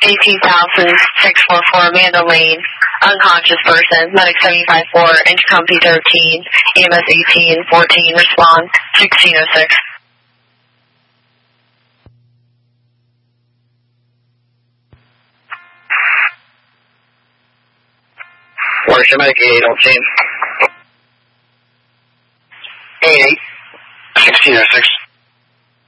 18,644 Amanda Lane, unconscious person, medic 75-4, intercom P13, EMS 1814, respond 1606. Where's your medic 88 on scene? 88, 1606.